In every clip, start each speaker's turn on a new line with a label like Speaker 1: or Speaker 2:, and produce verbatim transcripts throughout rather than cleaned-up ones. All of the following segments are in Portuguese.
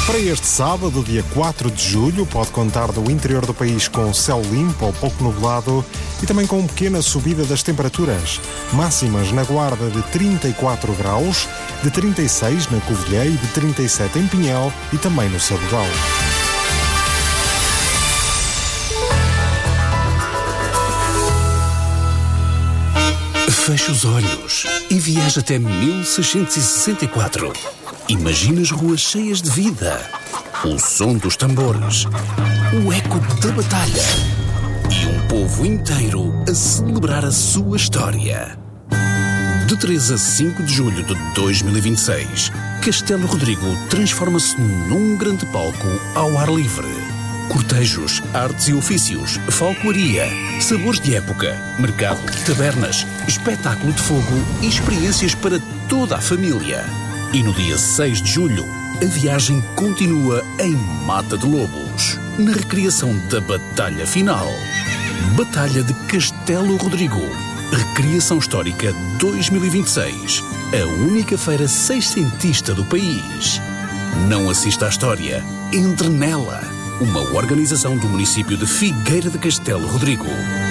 Speaker 1: Para este sábado, dia quatro de julho, pode contar do interior do país com céu limpo ou pouco nublado e também com uma pequena subida das temperaturas. Máximas na Guarda de trinta e quatro graus, de trinta e seis na Covilhã e de trinta e sete em Pinhel e também no Sabedal.
Speaker 2: Feche os olhos e viaja até mil seiscentos e sessenta e quatro. Imagina as ruas cheias de vida, o som dos tambores, o eco da batalha e um povo inteiro a celebrar a sua história. De três a cinco de julho de dois mil e vinte e seis, Castelo Rodrigo transforma-se num grande palco ao ar livre. Cortejos, artes e ofícios, falcoaria, sabores de época, mercado, tabernas, espetáculo de fogo e experiências para toda a família. E no dia seis de julho, a viagem continua em Mata de Lobos, na recriação da batalha final. Batalha de Castelo Rodrigo. Recriação Histórica dois mil e vinte e seis. A única feira seiscentista do país. Não assista à história. Entre nela. Uma organização do município de Figueira de Castelo Rodrigo.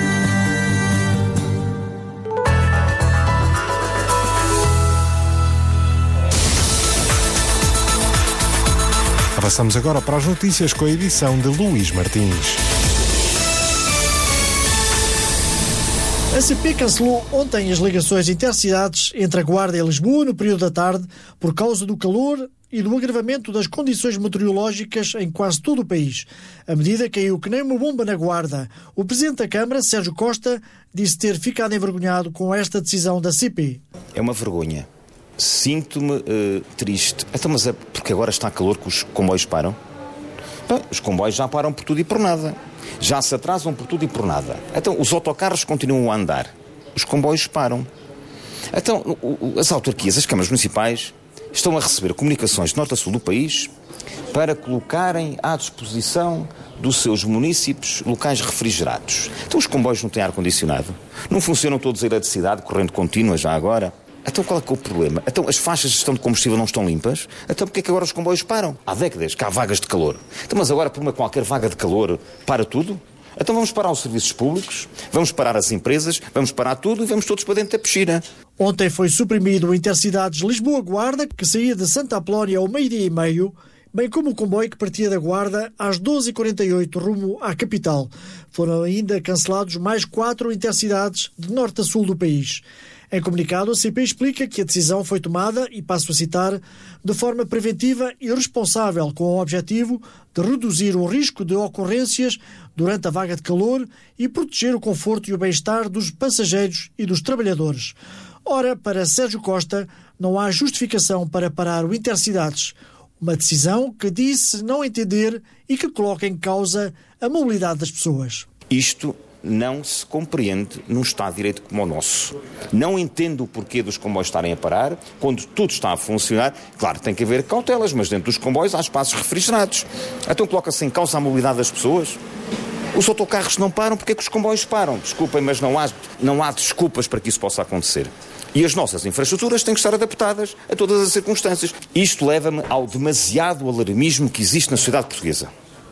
Speaker 1: Avançamos agora para as notícias com a edição de Luís Martins.
Speaker 3: A C P cancelou ontem as ligações intercidades entre a Guarda e Lisboa no período da tarde por causa do calor e do agravamento das condições meteorológicas em quase todo o país. A medida caiu que nem uma bomba na Guarda. O Presidente da Câmara, Sérgio Costa, disse ter ficado envergonhado com esta decisão da C P.
Speaker 4: É uma vergonha. Sinto-me uh, triste. Então, mas é porque agora está calor que os comboios param? Bem, os comboios já param por tudo e por nada. Já se atrasam por tudo e por nada. Então, os autocarros continuam a andar. Os comboios param. Então, o, o, as autarquias, as câmaras municipais, estão a receber comunicações de norte a sul do país para colocarem à disposição dos seus municípios locais refrigerados. Então, os comboios não têm ar-condicionado? Não funcionam todos a eletricidade, corrente contínua já agora? Então qual é que é o problema? Então as faixas de gestão de combustível não estão limpas? Então porque é que agora os comboios param? Há décadas que há vagas de calor. Então mas agora por uma qualquer vaga de calor para tudo? Então vamos parar os serviços públicos, vamos parar as empresas, vamos parar tudo e vamos todos para dentro da piscina.
Speaker 3: Ontem foi suprimido o Intercidades Lisboa-Guarda, que saía de Santa Apolónia ao meio-dia e meio, bem como o comboio que partia da Guarda às doze e quarenta e oito rumo à capital. Foram ainda cancelados mais quatro intercidades de norte a sul do país. Em comunicado, a C P explica que a decisão foi tomada, e passo a citar, de forma preventiva e responsável, com o objetivo de reduzir o risco de ocorrências durante a vaga de calor e proteger o conforto e o bem-estar dos passageiros e dos trabalhadores. Ora, para Sérgio Costa, não há justificação para parar o Intercidades. Uma decisão que disse não entender e que coloca em causa a mobilidade das pessoas.
Speaker 4: Isto não se compreende num Estado de Direito como o nosso. Não entendo o porquê dos comboios estarem a parar, quando tudo está a funcionar. Claro, tem que haver cautelas, mas dentro dos comboios há espaços refrigerados. Então coloca-se em causa a mobilidade das pessoas. Os autocarros não param, porque é que os comboios param? Desculpem, mas não há, não há desculpas para que isso possa acontecer. E as nossas infraestruturas têm que estar adaptadas a todas as circunstâncias. Isto leva-me ao demasiado alarmismo que existe na sociedade portuguesa.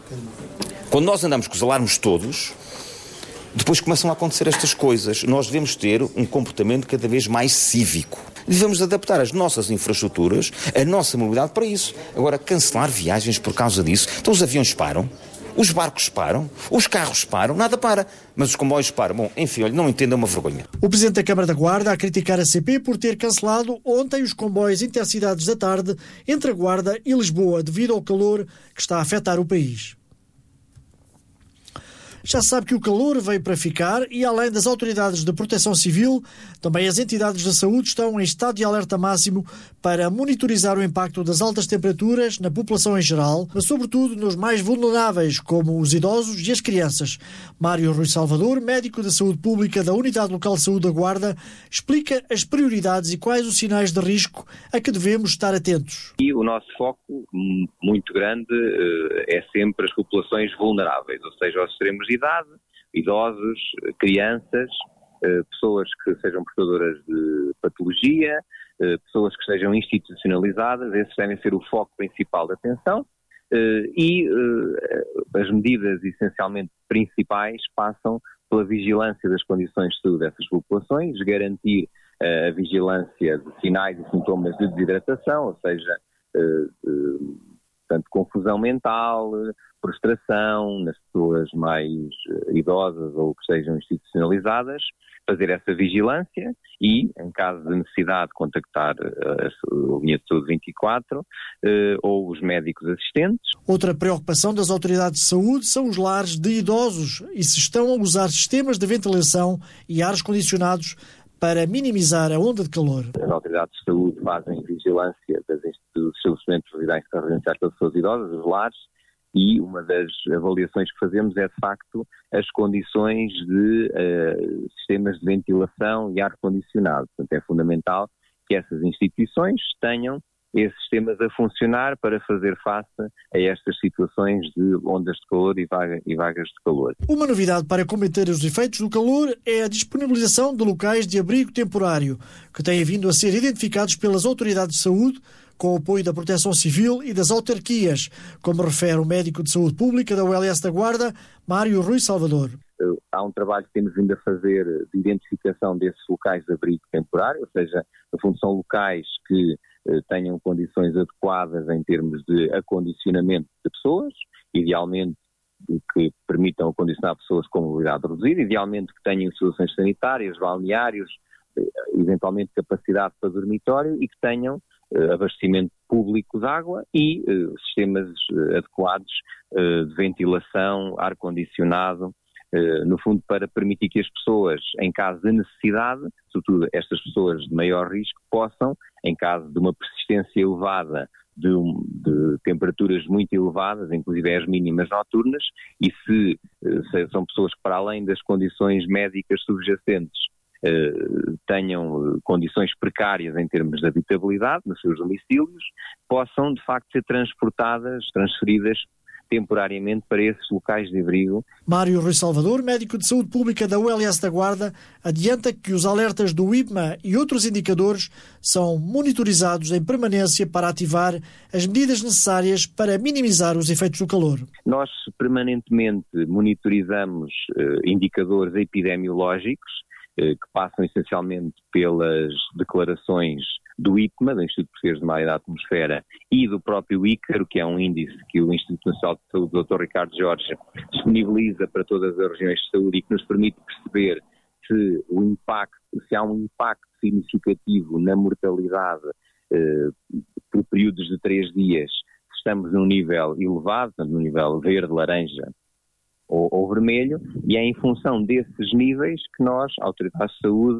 Speaker 4: Quando nós andamos com os alarmes todos, depois começam a acontecer estas coisas. Nós devemos ter um comportamento cada vez mais cívico. Devemos adaptar as nossas infraestruturas, a nossa mobilidade para isso. Agora, cancelar viagens por causa disso. Então os aviões param, os barcos param, os carros param, nada para. Mas os comboios param. Bom, enfim, olha, não entendo, é uma vergonha.
Speaker 3: O Presidente da Câmara da Guarda a criticar a C P por ter cancelado ontem os comboios intercidades da tarde entre a Guarda e Lisboa, devido ao calor que está a afetar o país. Já sabe que o calor veio para ficar e, além das autoridades de proteção civil, também as entidades da saúde estão em estado de alerta máximo para monitorizar o impacto das altas temperaturas na população em geral, mas sobretudo nos mais vulneráveis, como os idosos e as crianças. Mário Rui Salvador, médico da saúde pública da Unidade Local de Saúde da Guarda, explica as prioridades e quais os sinais de risco a que devemos estar atentos.
Speaker 5: E o nosso foco, muito grande, é sempre as populações vulneráveis, ou seja, aos extremos de idade, idosos, crianças, pessoas que sejam portadoras de patologia, pessoas que estejam institucionalizadas. Esses devem ser o foco principal da atenção. e as medidas essencialmente principais passam pela vigilância das condições de saúde dessas populações, garantir a vigilância de sinais e sintomas de desidratação, ou seja, portanto, confusão mental, prostração nas pessoas mais idosas ou que estejam institucionalizadas, fazer essa vigilância e, em caso de necessidade, contactar a linha de saúde vinte e quatro ou os médicos assistentes.
Speaker 3: Outra preocupação das autoridades de saúde são os lares de idosos e se estão a usar sistemas de ventilação e ares condicionados para minimizar a onda de calor.
Speaker 5: As autoridades de saúde fazem vigilância dos estabelecimentos residenciais para pessoas idosas, os lares, e uma das avaliações que fazemos é, de facto, as condições de uh, sistemas de ventilação e ar-condicionado. Portanto, é fundamental que essas instituições tenham esses sistemas a funcionar para fazer face a estas situações de ondas de calor e, vaga, e vagas de calor.
Speaker 3: Uma novidade para combater os efeitos do calor é a disponibilização de locais de abrigo temporário, que têm vindo a ser identificados pelas autoridades de saúde com o apoio da Proteção Civil e das autarquias, como refere o médico de saúde pública da U L S da Guarda, Mário Rui Salvador.
Speaker 5: Há um trabalho que temos vindo a fazer de identificação desses locais de abrigo temporário, ou seja, no fundo são locais que eh, tenham condições adequadas em termos de acondicionamento de pessoas, idealmente que permitam acondicionar pessoas com mobilidade reduzida, idealmente que tenham instalações sanitárias, balneários, eh, eventualmente capacidade para dormitório e que tenham eh, abastecimento público de água e eh, sistemas eh, adequados eh, de ventilação, ar-condicionado, no fundo para permitir que as pessoas, em caso de necessidade, sobretudo estas pessoas de maior risco, possam, em caso de uma persistência elevada de, um, de temperaturas muito elevadas, inclusive as mínimas noturnas, e se, se são pessoas que, para além das condições médicas subjacentes, eh, tenham condições precárias em termos de habitabilidade nos seus domicílios, possam, de facto, ser transportadas, transferidas temporariamente para esses locais de abrigo.
Speaker 3: Mário Rui Salvador, médico de saúde pública da U L S da Guarda, adianta que os alertas do I P M A e outros indicadores são monitorizados em permanência para ativar as medidas necessárias para minimizar os efeitos do calor.
Speaker 5: Nós permanentemente monitorizamos eh, indicadores epidemiológicos eh, que passam essencialmente pelas declarações do I P M A, do Instituto Português de Mar e da Atmosfera, e do próprio Ícaro, que é um índice que o Instituto Nacional de Saúde, o doutor Ricardo Jorge, disponibiliza para todas as regiões de saúde e que nos permite perceber se, o impacto, se há um impacto significativo na mortalidade eh, por períodos de três dias, se estamos num nível elevado, num nível verde, laranja ou, ou vermelho, e é em função desses níveis que nós, autoridades de saúde,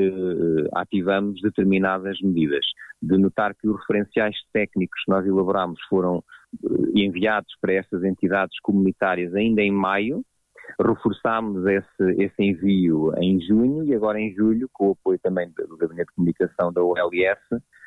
Speaker 5: eh, ativamos determinadas medidas. De notar que os referenciais técnicos que nós elaboramos foram eh, enviados para estas entidades comunitárias ainda em maio, reforçámos esse, esse envio em junho e agora em julho, com o apoio também do Gabinete de Comunicação da U L S,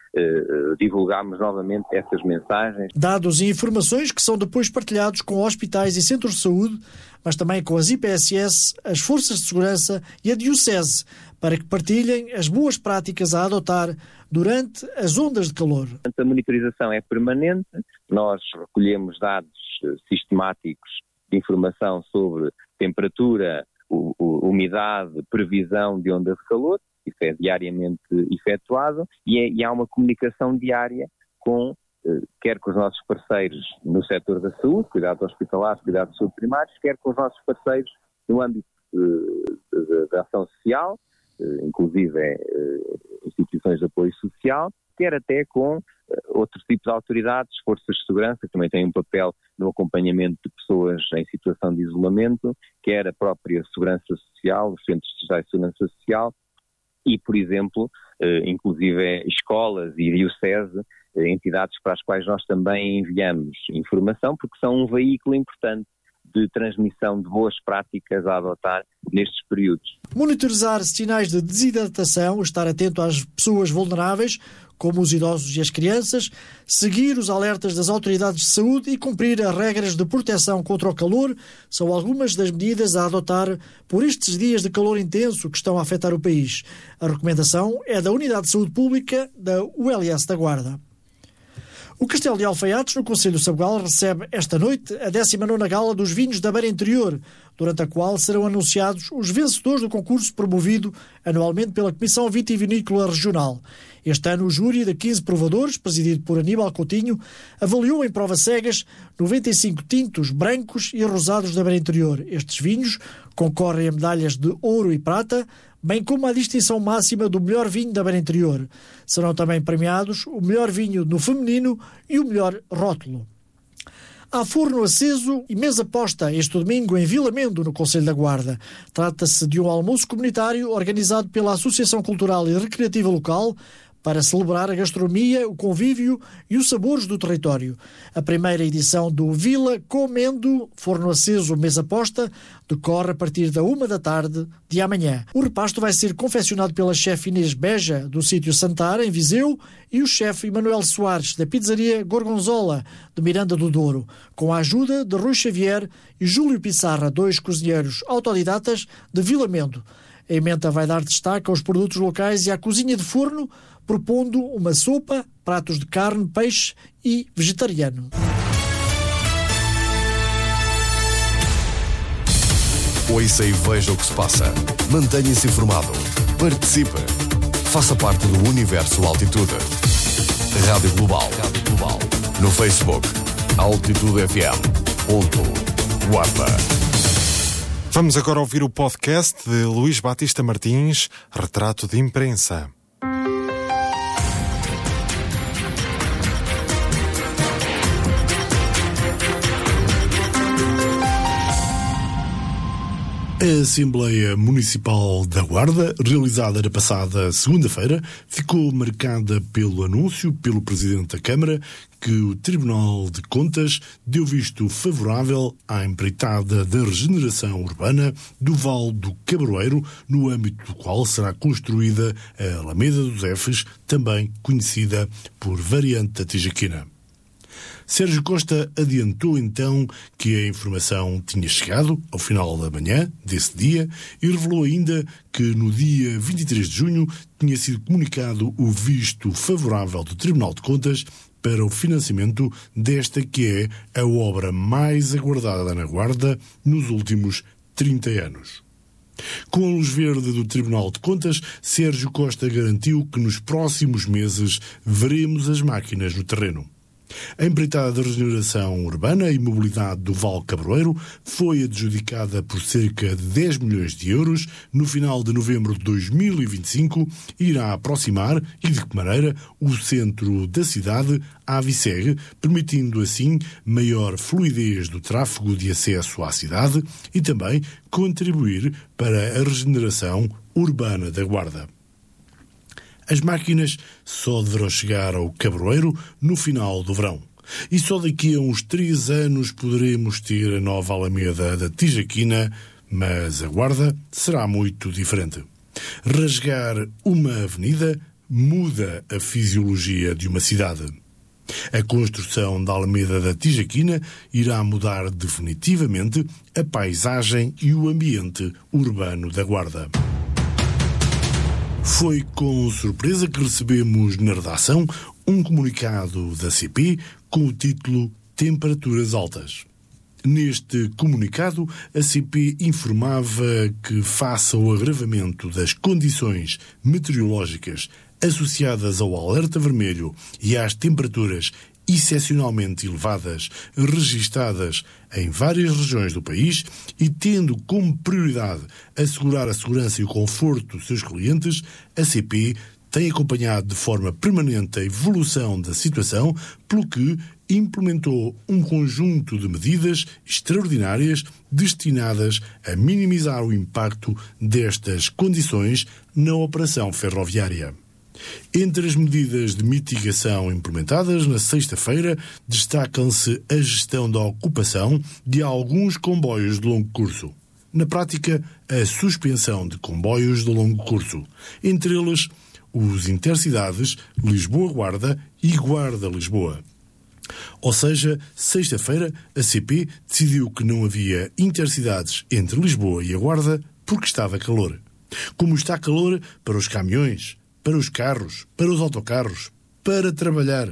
Speaker 5: Uh, divulgámos novamente essas mensagens.
Speaker 3: Dados e informações que são depois partilhados com hospitais e centros de saúde, mas também com as I P S S, as forças de segurança e a Diocese, para que partilhem as boas práticas a adotar durante as ondas de calor.
Speaker 5: A monitorização é permanente, nós recolhemos dados sistemáticos de informação sobre temperatura, umidade, previsão de onda de calor. Isso é diariamente efetuado e, é, e há uma comunicação diária com, eh, quer com os nossos parceiros no setor da saúde, cuidados hospitalares, cuidados de saúde primários, quer com os nossos parceiros no âmbito eh, da ação social, eh, inclusive eh, instituições de apoio social, quer até com eh, outros tipos de autoridades, forças de segurança, que também têm um papel no acompanhamento de pessoas em situação de isolamento, quer a própria segurança social, os centros estatais de segurança social, e, por exemplo, eh, inclusive escolas e Diocese, eh, entidades para as quais nós também enviamos informação, porque são um veículo importante de transmissão de boas práticas a adotar nestes períodos.
Speaker 3: Monitorizar sinais de desidratação, estar atento às pessoas vulneráveis, como os idosos e as crianças, seguir os alertas das autoridades de saúde e cumprir as regras de proteção contra o calor são algumas das medidas a adotar por estes dias de calor intenso que estão a afetar o país. A recomendação é da Unidade de Saúde Pública da U L S da Guarda. O Castelo de Alfaiates, no concelho de Sabugal, recebe esta noite a décima nona Gala dos Vinhos da Beira Interior, durante a qual serão anunciados os vencedores do concurso promovido anualmente pela Comissão Vitivinícola Regional. Este ano o júri de quinze provadores, presidido por Aníbal Coutinho, avaliou em provas cegas noventa e cinco tintos brancos e rosados da Beira Interior. Estes vinhos concorrem a medalhas de ouro e prata, bem como a distinção máxima do melhor vinho da Beira Interior. Serão também premiados o melhor vinho no feminino e o melhor rótulo. Há forno aceso e mesa posta este domingo em Vila Mendo, no Concelho da Guarda. Trata-se de um almoço comunitário organizado pela Associação Cultural e Recreativa Local para celebrar a gastronomia, o convívio e os sabores do território. A primeira edição do Vila Comendo, forno aceso, mesa posta, decorre a partir da uma da tarde de amanhã. O repasto vai ser confeccionado pela chefe Inês Beja, do sítio Santara, em Viseu, e o chefe Emanuel Soares, da pizzaria Gorgonzola, de Miranda do Douro, com a ajuda de Rui Xavier e Júlio Pissarra, dois cozinheiros autodidatas de Vila Mendo. A emenda vai dar destaque aos produtos locais e à cozinha de forno, propondo uma sopa, pratos de carne, peixe e vegetariano.
Speaker 6: Ouça e veja o que se passa. Mantenha-se informado. Participe. Faça parte do Universo Altitude. Rádio Global. Rádio Global. No Facebook, Altitude F M. Ponto. Guarda.
Speaker 1: Vamos agora ouvir o podcast de Luís Batista Martins, Retrato de Imprensa.
Speaker 7: A Assembleia Municipal da Guarda, realizada na passada segunda-feira, ficou marcada pelo anúncio pelo Presidente da Câmara que o Tribunal de Contas deu visto favorável à empreitada da regeneração urbana do Val do Cabroeiro, no âmbito do qual será construída a Alameda dos Efes, também conhecida por variante da Tijaquina. Sérgio Costa adiantou então que a informação tinha chegado ao final da manhã desse dia e revelou ainda que no dia vinte e três de junho tinha sido comunicado o visto favorável do Tribunal de Contas para o financiamento desta que é a obra mais aguardada na Guarda nos últimos trinta anos. Com a luz verde do Tribunal de Contas, Sérgio Costa garantiu que nos próximos meses veremos as máquinas no terreno. A empreitada de regeneração urbana e mobilidade do Val Cabroeiro foi adjudicada por cerca de dez milhões de euros no final de novembro de dois mil e vinte e cinco e irá aproximar, e de que maneira, o centro da cidade à Viseg, permitindo assim maior fluidez do tráfego de acesso à cidade e também contribuir para a regeneração urbana da Guarda. As máquinas só deverão chegar ao Cabroeiro no final do verão. E só daqui a uns três anos poderemos ter a nova Alameda da Tijaquina, mas a Guarda será muito diferente. Rasgar uma avenida muda a fisiologia de uma cidade. A construção da Alameda da Tijaquina irá mudar definitivamente a paisagem e o ambiente urbano da Guarda. Foi com surpresa que recebemos na redação um comunicado da C P com o título Temperaturas Altas. Neste comunicado, a C P informava que, face ao agravamento das condições meteorológicas associadas ao alerta vermelho e às temperaturas excepcionalmente elevadas registadas em várias regiões do país e tendo como prioridade assegurar a segurança e o conforto dos seus clientes, a C P tem acompanhado de forma permanente a evolução da situação, pelo que implementou um conjunto de medidas extraordinárias destinadas a minimizar o impacto destas condições na operação ferroviária. Entre as medidas de mitigação implementadas na sexta-feira, destacam-se a gestão da ocupação de alguns comboios de longo curso. Na prática, a suspensão de comboios de longo curso, entre eles os intercidades Lisboa-Guarda e Guarda-Lisboa. Ou seja, sexta-feira, a C P decidiu que não havia intercidades entre Lisboa e a Guarda porque estava calor. Como está calor para os caminhões, para os carros, para os autocarros, para trabalhar,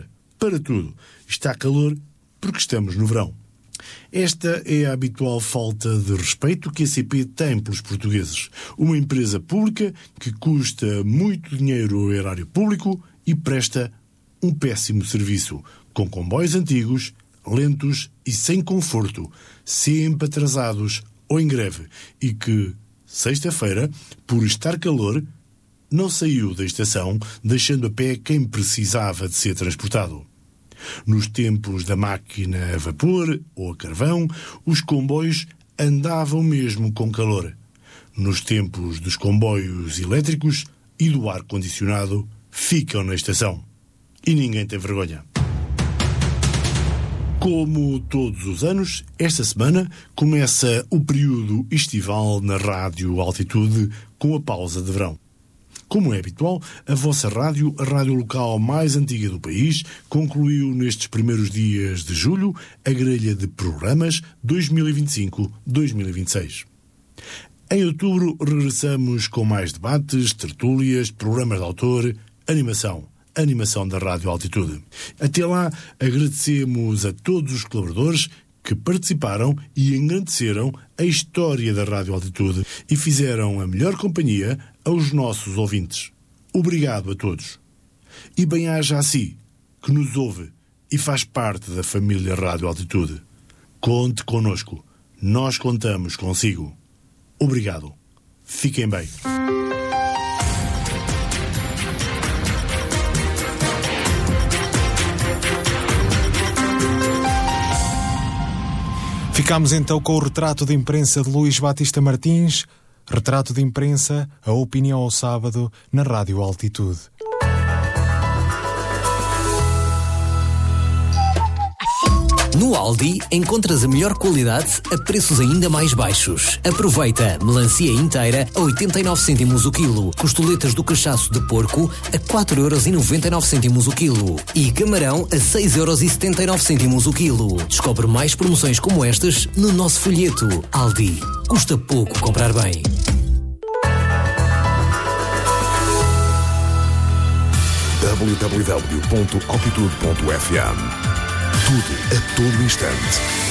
Speaker 7: para tudo. Está calor porque estamos no verão. Esta é a habitual falta de respeito que a C P tem pelos portugueses. Uma empresa pública que custa muito dinheiro ao erário público e presta um péssimo serviço, com comboios antigos, lentos e sem conforto, sempre atrasados ou em greve, e que, sexta-feira, por estar calor, não saiu da estação, deixando a pé quem precisava de ser transportado. Nos tempos da máquina a vapor ou a carvão, os comboios andavam mesmo com calor. Nos tempos dos comboios elétricos e do ar-condicionado, ficam na estação. E ninguém tem vergonha. Como todos os anos, esta semana começa o período estival na Rádio Altitude com a pausa de verão. Como é habitual, a vossa rádio, a rádio local mais antiga do país, concluiu nestes primeiros dias de julho a grelha de programas dois mil e vinte e cinco a dois mil e vinte e seis. Em outubro regressamos com mais debates, tertúlias, programas de autor, animação. Animação da Rádio Altitude. Até lá, agradecemos a todos os colaboradores que participaram e engrandeceram a história da Rádio Altitude e fizeram a melhor companhia aos nossos ouvintes. Obrigado a todos. E bem-aja a si, que nos ouve e faz parte da família Rádio Altitude. Conte connosco. Nós contamos consigo. Obrigado. Fiquem bem.
Speaker 1: Ficámos então com o retrato de imprensa de Luís Batista Martins. Retrato de imprensa, a opinião ao sábado, na Rádio Altitude.
Speaker 8: No Aldi encontras a melhor qualidade a preços ainda mais baixos. Aproveita melancia inteira a oitenta e nove cêntimos o quilo, costoletas do cachaço de porco a quatro euros e noventa e nove cêntimos o quilo e camarão a seis euros e setenta e nove cêntimos o quilo. Descobre mais promoções como estas no nosso folheto. Aldi. Custa pouco comprar bem.
Speaker 6: w w w ponto altitude ponto f m. Tudo a todo instante.